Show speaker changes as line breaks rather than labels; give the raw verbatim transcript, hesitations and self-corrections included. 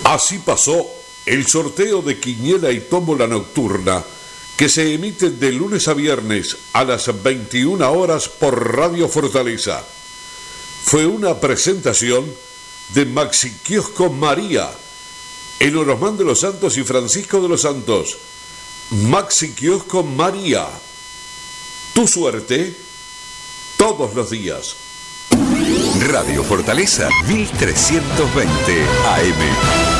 Así pasó el sorteo de Quiniela y Tómbola Nocturna, que se emite de lunes a viernes a las veintiuna horas por Radio Fortaleza. Fue una presentación de Maxi Kiosco María, en Orosmán de los Santos y Francisco de los Santos. Maxi Kiosco María. Tu suerte todos los días.
Radio Fortaleza mil trescientos veinte A M.